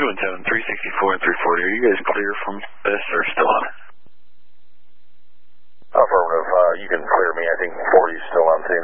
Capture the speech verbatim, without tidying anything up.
two one seven, three sixty-four, and three forty. Are you guys clear from this or still on? Affirmative. Uh, you can clear me. I think forty is still on scene.